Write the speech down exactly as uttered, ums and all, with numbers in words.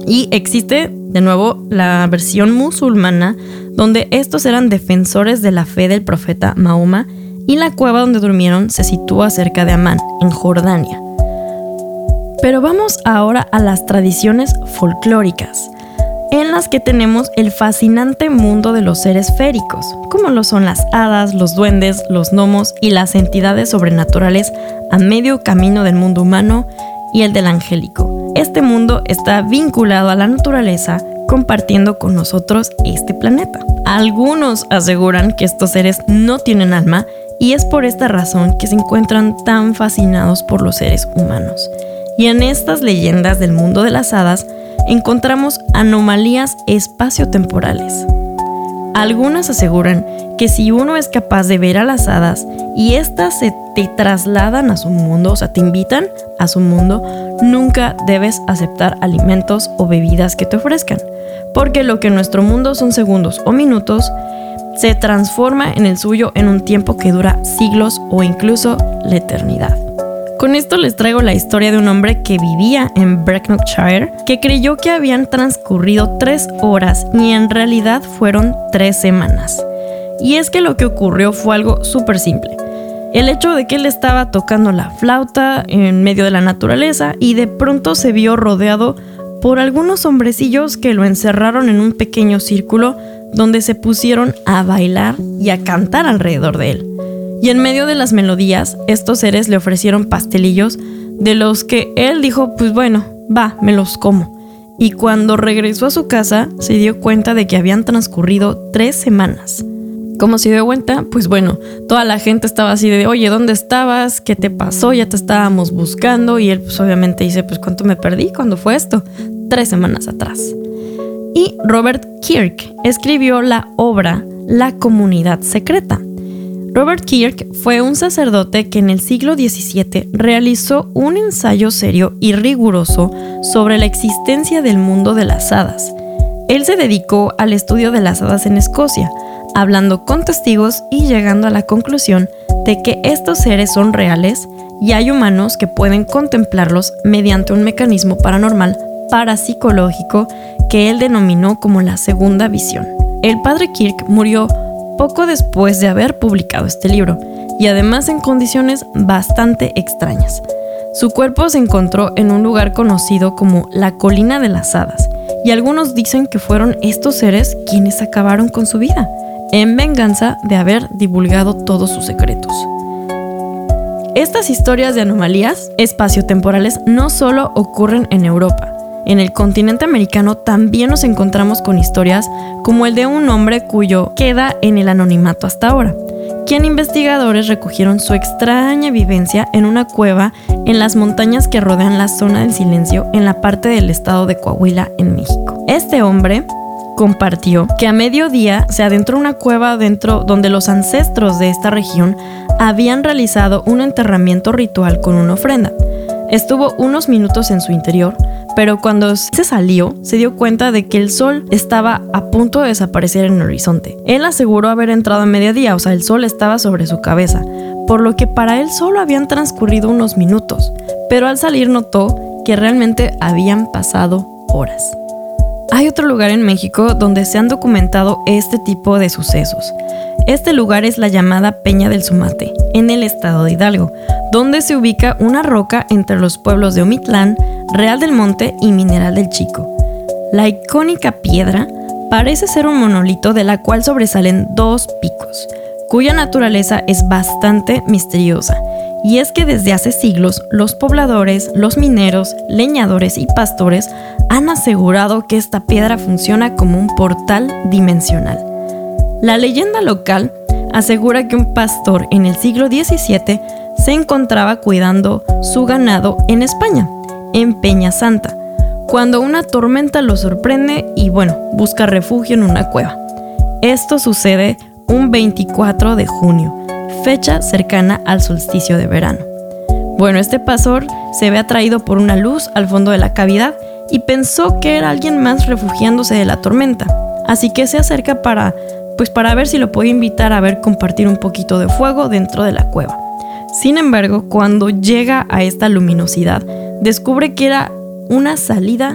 Y existe, de nuevo, la versión musulmana, donde estos eran defensores de la fe del profeta Mahoma, y la cueva donde durmieron se sitúa cerca de Amán, en Jordania. Pero vamos ahora a las tradiciones folclóricas, en las que tenemos el fascinante mundo de los seres féricos, como lo son las hadas, los duendes, los gnomos y las entidades sobrenaturales a medio camino del mundo humano y el del angélico. Este mundo está vinculado a la naturaleza, compartiendo con nosotros este planeta. Algunos aseguran que estos seres no tienen alma y es por esta razón que se encuentran tan fascinados por los seres humanos. Y en estas leyendas del mundo de las hadas encontramos anomalías espaciotemporales. Algunas aseguran que si uno es capaz de ver a las hadas y éstas se te trasladan a su mundo, o sea, te invitan a su mundo, nunca debes aceptar alimentos o bebidas que te ofrezcan, porque lo que en nuestro mundo son segundos o minutos, se transforma en el suyo en un tiempo que dura siglos o incluso la eternidad. Con esto les traigo la historia de un hombre que vivía en Brecknockshire, que creyó que habían transcurrido tres horas y en realidad fueron tres semanas. Y es que lo que ocurrió fue algo súper simple. El hecho de que él estaba tocando la flauta en medio de la naturaleza y de pronto se vio rodeado por algunos hombrecillos que lo encerraron en un pequeño círculo donde se pusieron a bailar y a cantar alrededor de él. Y en medio de las melodías, estos seres le ofrecieron pastelillos de los que él dijo, pues bueno, va, me los como. Y cuando regresó a su casa, se dio cuenta de que habían transcurrido tres semanas. Como se dio cuenta, pues bueno, toda la gente estaba así de, oye, ¿dónde estabas? ¿Qué te pasó? Ya te estábamos buscando. Y él pues obviamente dice, pues ¿cuánto me perdí? ¿Cuándo fue esto? Tres semanas atrás. Y Robert Kirk escribió la obra La Comunidad Secreta. Robert Kirk fue un sacerdote que en el siglo diecisiete realizó un ensayo serio y riguroso sobre la existencia del mundo de las hadas. Él se dedicó al estudio de las hadas en Escocia, hablando con testigos y llegando a la conclusión de que estos seres son reales y hay humanos que pueden contemplarlos mediante un mecanismo paranormal parapsicológico que él denominó como la segunda visión. El padre Kirk murió poco después de haber publicado este libro, y además en condiciones bastante extrañas. Su cuerpo se encontró en un lugar conocido como la Colina de las Hadas, y algunos dicen que fueron estos seres quienes acabaron con su vida, en venganza de haber divulgado todos sus secretos. Estas historias de anomalías espaciotemporales no solo ocurren en Europa. En el continente americano también nos encontramos con historias como el de un hombre cuyo queda en el anonimato hasta ahora, quien investigadores recogieron su extraña vivencia en una cueva en las montañas que rodean la zona del silencio en la parte del estado de Coahuila, en México. Este hombre compartió que a mediodía se adentró una cueva dentro donde los ancestros de esta región habían realizado un enterramiento ritual con una ofrenda. Estuvo unos minutos en su interior, pero cuando se salió, se dio cuenta de que el sol estaba a punto de desaparecer en el horizonte. Él aseguró haber entrado a mediodía, o sea, el sol estaba sobre su cabeza, por lo que para él solo habían transcurrido unos minutos, pero al salir notó que realmente habían pasado horas. Hay otro lugar en México donde se han documentado este tipo de sucesos. Este lugar es la llamada Peña del Sumate, en el estado de Hidalgo, donde se ubica una roca entre los pueblos de Omitlán, Real del Monte y Mineral del Chico. La icónica piedra parece ser un monolito de la cual sobresalen dos picos, cuya naturaleza es bastante misteriosa. Y es que desde hace siglos, los pobladores, los mineros, leñadores y pastores han asegurado que esta piedra funciona como un portal dimensional. La leyenda local asegura que un pastor en el siglo diecisiete se encontraba cuidando su ganado en España, en Peña Santa, cuando una tormenta lo sorprende y, bueno, busca refugio en una cueva. Esto sucede un veinticuatro de junio, fecha cercana al solsticio de verano. Bueno, este pastor se ve atraído por una luz al fondo de la cavidad y pensó que era alguien más refugiándose de la tormenta, así que se acerca para, pues para ver si lo puede invitar a ver compartir un poquito de fuego dentro de la cueva. Sin embargo, cuando llega a esta luminosidad, descubre que era una salida